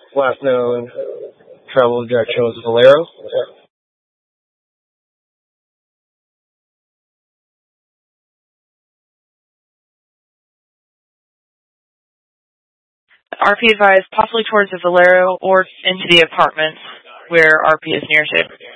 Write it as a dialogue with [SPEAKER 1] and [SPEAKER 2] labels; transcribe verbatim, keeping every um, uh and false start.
[SPEAKER 1] Last known travel direction was Valero.
[SPEAKER 2] R P advised possibly towards the Valero or into the apartments where R P is near to.